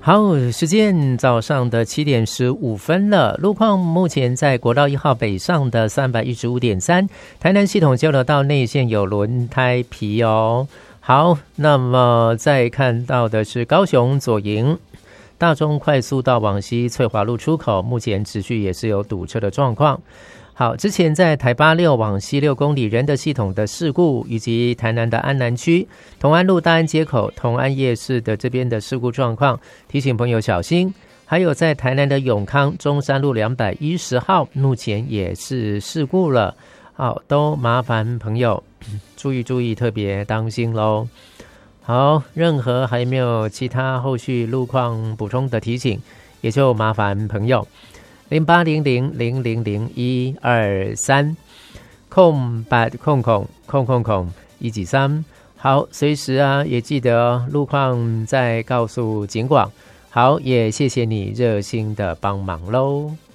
好，时间早上的7:15了。路况目前在国道1号北上的315.3，台南系统交流道内线有轮胎皮哦。好，那么再看到的是高雄左营大中快速道往西翠华路出口，目前持续也是有堵车的状况。好，之前在台86往西6公里仁德系统的事故，以及台南的安南区同安路大安街口同安夜市的这边的事故状况，提醒朋友小心。还有在台南的永康中山路210号目前也是事故了，好，都麻烦朋友注意，特别当心咯。好，任何还没有其他后续路况补充的提醒，也就麻烦朋友08000001230800000123。好，随时啊也记得路况再告诉警广。好，也谢谢你热心的帮忙咯。